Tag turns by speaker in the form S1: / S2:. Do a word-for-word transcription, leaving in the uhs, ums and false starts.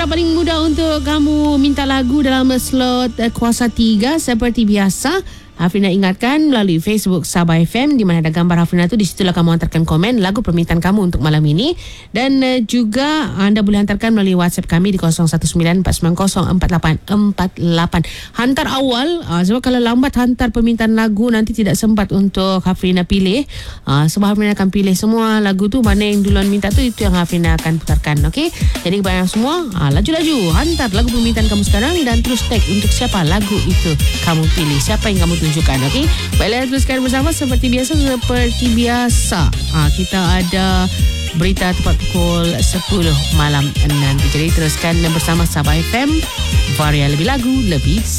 S1: cara paling mudah untuk kamu minta lagu dalam slot uh, kuasa tiga seperti biasa. Hafrina ingatkan melalui Facebook Sabah F M, di mana ada gambar Hafrina tu, di situlah kamu hantarkan komen lagu permintaan kamu untuk malam ini. Dan uh, juga anda boleh hantarkan melalui WhatsApp kami di kosong satu sembilan empat sembilan kosong empat lapan empat lapan. Hantar awal uh, sebab kalau lambat hantar permintaan lagu nanti tidak sempat untuk Hafrina pilih. Uh, sebab Hafrina akan pilih semua lagu tu, mana yang duluan minta tu itu yang Hafrina akan putarkan. Okey. Jadi kepada semua, uh, laju-laju hantar lagu permintaan kamu sekarang dan terus tag untuk siapa lagu itu kamu pilih, siapa yang kamu tunjukkan. Okey, baiklah, teruskan bersama seperti biasa. Seperti biasa ha, kita ada berita tepat pukul sepuluh malam nanti. Jadi teruskan bersama Sabah F M, Varia lebih lagu lebih